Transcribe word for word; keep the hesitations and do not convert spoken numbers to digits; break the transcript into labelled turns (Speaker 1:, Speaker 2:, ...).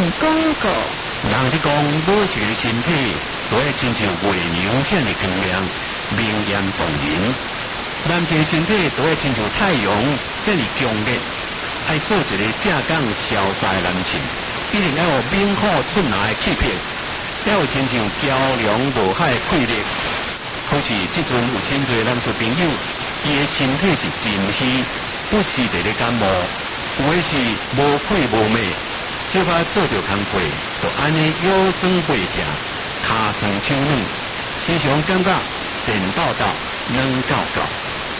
Speaker 1: 广告。
Speaker 2: 人哋讲保持嘅身体，都会亲像月亮遐尼光亮，明艳动人；男性身体都会亲像太阳遐尼强烈。爱做一个正港潇洒的男性，一定要有明好出来的气魄，要有亲像桥梁无海的气力。可是即阵有真侪男士朋友，伊的身体是真虚，不时地咧感冒，有的是无气无脉。小可做着工课，就安尼腰酸背痛、骹酸手软，时常感觉神叨叨、软搞搞。